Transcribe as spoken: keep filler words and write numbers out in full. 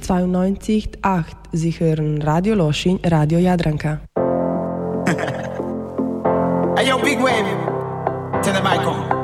zweiundneunzig Komma acht. Sie hören Radio Loschin, Radio Jadranka. Hey yo, big wave. Tell them I come.